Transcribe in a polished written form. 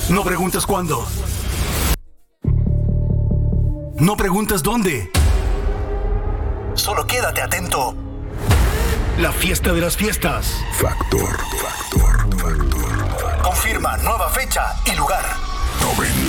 No preguntes cuándo. No preguntes dónde. Solo quédate atento. La fiesta de las fiestas. Factor. Confirma nueva fecha y lugar. 90.